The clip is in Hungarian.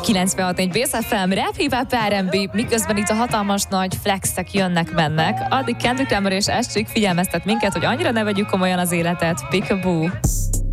96.4 Base FM, rap, hip-hop, R&B, miközben itt a hatalmas nagy flexek jönnek-mennek. Addig Kendrick Lamar és Astrid figyelmeztet minket, hogy annyira ne vegyük komolyan az életet. Peekaboo.